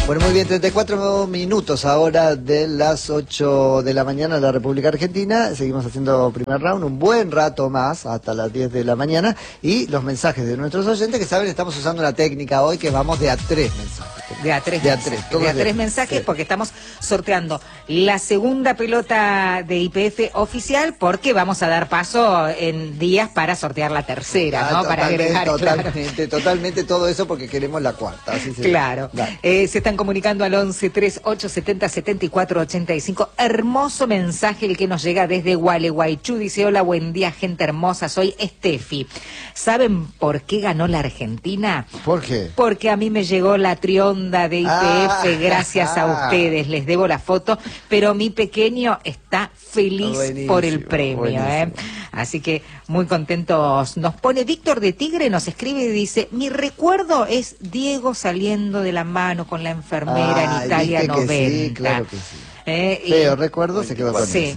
Bueno, muy bien, 34 minutos ahora de las 8 de la mañana en la República Argentina. Seguimos haciendo primer round, un buen rato más, hasta las 10 de la mañana. Y los mensajes de nuestros oyentes que saben, estamos usando una técnica hoy que vamos de a 3 mensajes. De a tres mensajes, porque estamos sorteando la segunda pelota de YPF oficial, porque vamos a dar paso en días para sortear la tercera, ¿no? Para agregar, totalmente todo eso, porque queremos la cuarta. Así claro. Se están comunicando al 11-3870-7485. Hermoso mensaje el que nos llega desde Gualeguaychú. Dice: hola, buen día, gente hermosa, soy Estefi. ¿Saben por qué ganó la Argentina? ¿Por qué? Porque a mí me llegó la trionda de YPF, gracias a ustedes. Les debo la foto, pero mi pequeño está feliz por el premio. Así que muy contentos. Nos pone Víctor de Tigre, nos escribe y dice: mi recuerdo es Diego saliendo de la mano con la enfermera en Italia 90. Sí, claro que sí. Feo recuerdo, se quedó con ese.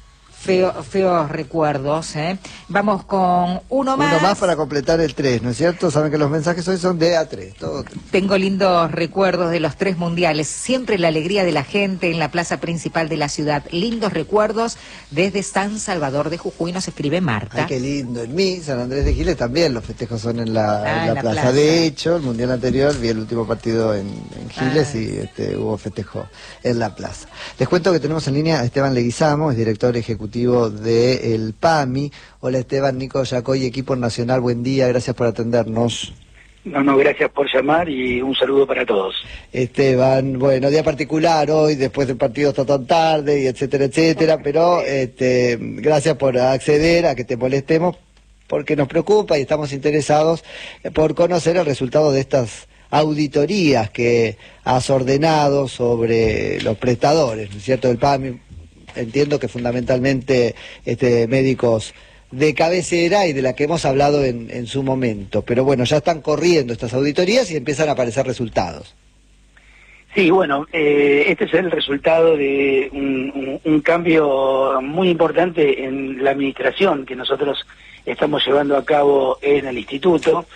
Feos recuerdos, Vamos con uno más. Uno más para completar el 3, ¿no es cierto? Saben que los mensajes hoy son de A3. Tengo lindos recuerdos de los 3 mundiales. Siempre la alegría de la gente en la plaza principal de la ciudad. Lindos recuerdos desde San Salvador de Jujuy, nos escribe Marta. Ay, qué lindo. En mí, San Andrés de Giles, también los festejos son en la plaza. De hecho, el mundial anterior, vi el último partido en Giles y hubo festejo en la plaza. Les cuento que tenemos en línea a Esteban Leguizamo, es director ejecutivo del PAMI. Hola Esteban, Nico Yacoy, equipo nacional, buen día, gracias por atendernos. No, gracias por llamar y un saludo para todos. Esteban, bueno, día particular hoy, después del partido está tan tarde, y etcétera, pero gracias por acceder a que te molestemos, porque nos preocupa y estamos interesados por conocer el resultado de estas auditorías que has ordenado sobre los prestadores, ¿no es cierto?, del PAMI. Entiendo que fundamentalmente médicos de cabecera y de la que hemos hablado en su momento. Pero bueno, ya están corriendo estas auditorías y empiezan a aparecer resultados. Sí, bueno, este es el resultado de un cambio muy importante en la administración que nosotros estamos llevando a cabo en el instituto.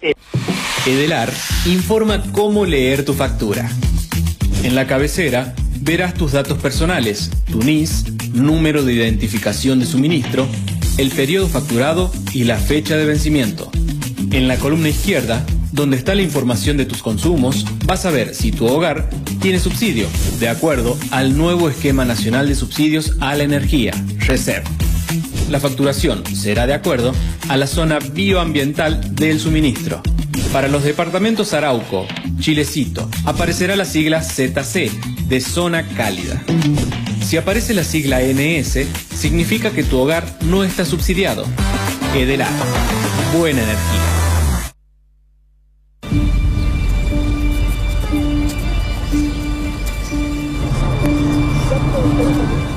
Edelar informa cómo leer tu factura. En la cabecera verás tus datos personales, tu NIS, número de identificación de suministro, el periodo facturado y la fecha de vencimiento. En la columna izquierda, donde está la información de tus consumos, vas a ver si tu hogar tiene subsidio, de acuerdo al nuevo Esquema Nacional de Subsidios a la Energía, RESEP. La facturación será de acuerdo a la zona bioambiental del suministro. Para los departamentos Arauco, Chilecito, aparecerá la sigla ZC, de zona cálida. Si aparece la sigla NS, significa que tu hogar no está subsidiado. Edelar, buena energía.